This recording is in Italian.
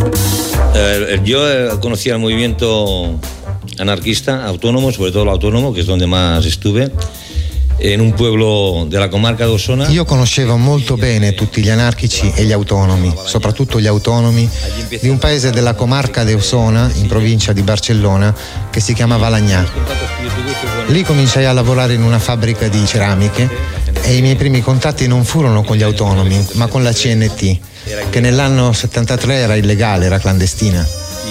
Yo conocí al movimiento anarquista autónomo, sobre todo el autónomo, que es donde más estuve, in un pueblo della comarca d'Osona. Io conoscevo molto bene tutti gli anarchici e gli autonomi, soprattutto gli autonomi di un paese della comarca di Osona, in provincia di Barcellona, che si chiama Balagnà. Lì cominciai a lavorare in una fabbrica di ceramiche e i miei primi contatti non furono con gli autonomi, ma con la CNT, che nell'anno 73 era illegale, era clandestina.